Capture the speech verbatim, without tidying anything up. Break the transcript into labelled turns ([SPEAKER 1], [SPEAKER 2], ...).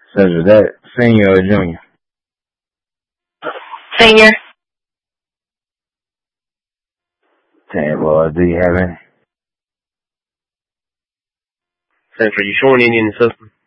[SPEAKER 1] Says, was that senior or junior?
[SPEAKER 2] Senior.
[SPEAKER 1] Damn, boy, do you have any?
[SPEAKER 3] Central, you showing any in the system?